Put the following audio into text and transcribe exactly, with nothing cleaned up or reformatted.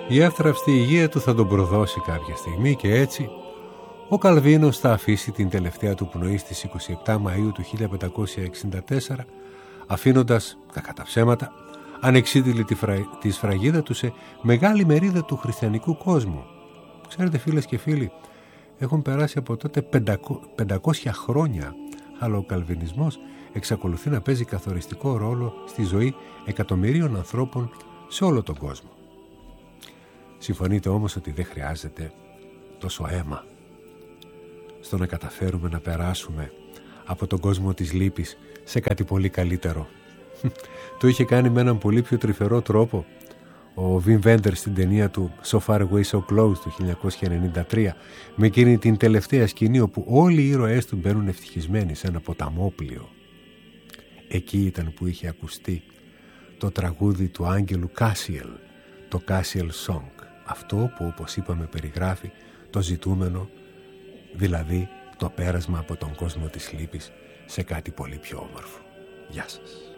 Η εύθραυστη υγεία του θα τον προδώσει κάποια στιγμή και έτσι ο Καλβίνος θα αφήσει την τελευταία του πνοή στις είκοσι επτά Μαΐου του χίλια πεντακόσια εξήντα τέσσερα, αφήνοντας, κακά τα ψέματα, ανεξίτηλη τη, φρα... τη σφραγίδα του σε μεγάλη μερίδα του χριστιανικού κόσμου. Ξέρετε, φίλες και φίλοι, έχουν περάσει από τότε πεντακόσια χρόνια, αλλά ο καλβινισμός εξακολουθεί να παίζει καθοριστικό ρόλο στη ζωή εκατομμυρίων ανθρώπων σε όλο τον κόσμο. Συμφωνείτε όμως ότι δεν χρειάζεται τόσο αίμα στο να καταφέρουμε να περάσουμε από τον κόσμο της λύπης σε κάτι πολύ καλύτερο. Το είχε κάνει με έναν πολύ πιο τρυφερό τρόπο ο Βιμ Βέντερς στην ταινία του So Far Away So Close του χίλια εννιακόσια ενενήντα τρία, με εκείνη την τελευταία σκηνή όπου όλοι οι ήρωές του μπαίνουν ευτυχισμένοι σε ένα ποταμόπλιο. Εκεί ήταν που είχε ακουστεί το τραγούδι του άγγελου Κάσιελ, το Κάσιελ Song, αυτό που, όπως είπαμε, περιγράφει το ζητούμενο, δηλαδή το πέρασμα από τον κόσμο της λύπης σε κάτι πολύ πιο όμορφο. Γεια σας.